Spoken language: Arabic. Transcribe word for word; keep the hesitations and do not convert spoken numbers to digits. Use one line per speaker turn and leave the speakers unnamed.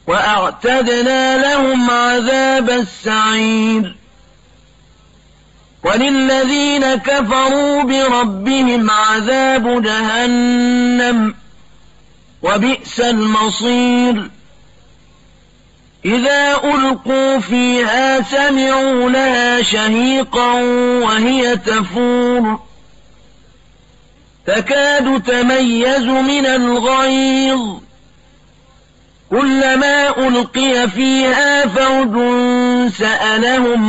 وأعتدنا لهم عذاب السعير. وللذين كفروا بربهم عذاب جهنم وبئس المصير. إذا ألقوا فيها سمعوا لها شهيقا وهي تفور تكاد تميز من الغيظ كلما ألقي فيها فوج سألهم